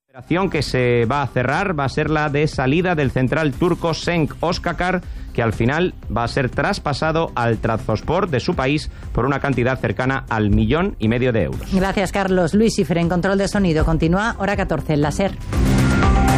La operación que se va a cerrar va a ser la de salida del central turco Cenk Özkakar, que al final va a ser traspasado al Trabzonspor de su país por una cantidad cercana al 1,5 millones de euros. Gracias, Carlos. Luis Cifre en control de sonido. Continúa hora 14 en la SER.